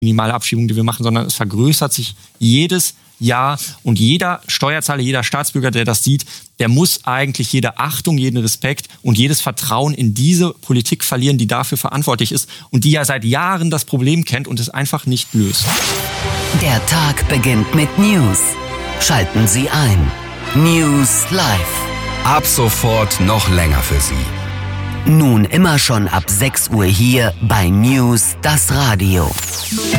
minimale Abschiebung, die wir machen, sondern es vergrößert sich jedes Jahr. Und jeder Steuerzahler, jeder Staatsbürger, der das sieht, der muss eigentlich jede Achtung, jeden Respekt und jedes Vertrauen in diese Politik verlieren, die dafür verantwortlich ist und die ja seit Jahren das Problem kennt und es einfach nicht löst. Der Tag beginnt mit News. Schalten Sie ein. News Live. Ab sofort noch länger für Sie. Nun immer schon ab 6 Uhr hier bei News, das Radio.